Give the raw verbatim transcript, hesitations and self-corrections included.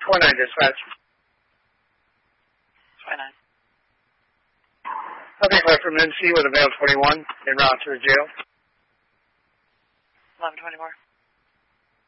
four nine dispatch. four nine. Okay, call from M C with a male twenty-one en route to the jail. eleven twenty-four.